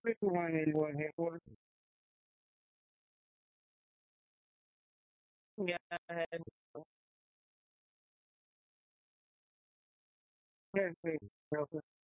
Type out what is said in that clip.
Please go ahead, Porter. Yeah, I had. Yes, please.